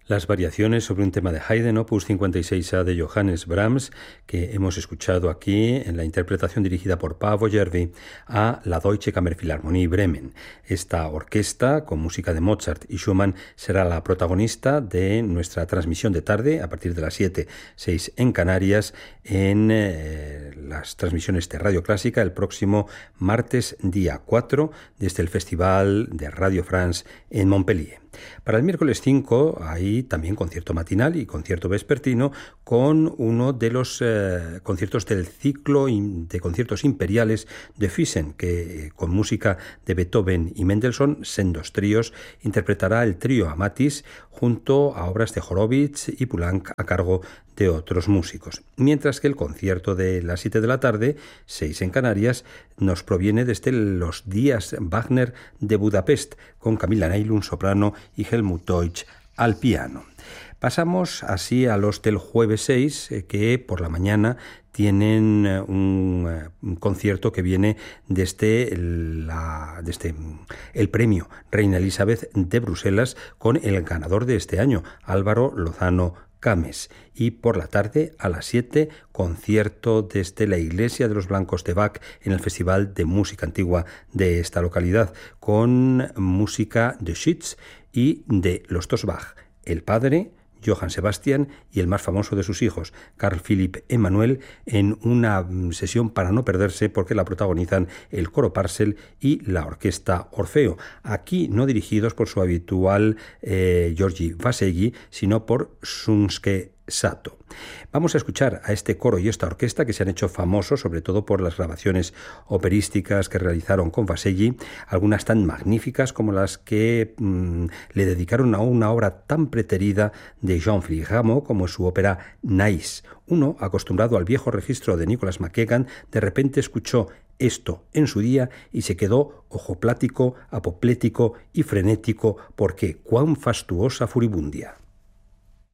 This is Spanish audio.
Las variaciones sobre un tema de Haydn, opus 56A de Johannes Brahms, que hemos escuchado aquí en la interpretación dirigida por Paavo Järvi a la Deutsche Kammerphilharmonie Bremen. Esta orquesta, con música de Mozart y Schumann, será la protagonista de nuestra transmisión de tarde, a partir de las 7:06 en Canarias, en las transmisiones de Radio Clásica el próximo martes, día 4, desde el Festival de Radio France en Montpellier. Para el miércoles 5 hay también concierto matinal y concierto vespertino con uno de los conciertos del ciclo de conciertos imperiales de Thyssen, que con música de Beethoven y Mendelssohn, sendos tríos, interpretará el trío Amatis junto a obras de Horowitz y Poulenc a cargo de otros músicos. Mientras que el concierto de las 7 de la tarde, 6 en Canarias, nos proviene desde los Días Wagner de Budapest, con Camila Neilun, soprano, y Helmut Deutsch al piano. Pasamos así a los del jueves 6, que por la mañana tienen un concierto que viene desde el premio Reina Elizabeth de Bruselas, con el ganador de este año, Álvaro Lozano Cames. Y por la tarde, a las 7, concierto desde la Iglesia de los Blancos de Bach en el Festival de Música Antigua de esta localidad, con música de Schütz y de los dos Bach, el padre, Johann Sebastian, y el más famoso de sus hijos, Carl Philipp Emanuel, en una sesión para no perderse, porque la protagonizan el coro Parcel y la orquesta Orfeo, aquí no dirigidos por su habitual Georgi Vasegi, sino por Shunsuke Sato. Vamos a escuchar a este coro y esta orquesta, que se han hecho famosos sobre todo por las grabaciones operísticas que realizaron con Vasegi, algunas tan magníficas como las que le dedicaron a una obra tan preterida de Jean-Philippe Rameau como es su ópera Nais. Uno, acostumbrado al viejo registro de Nicholas McKagan, de repente escuchó esto en su día y se quedó ojoplático, apoplético y frenético, porque cuán fastuosa furibundia.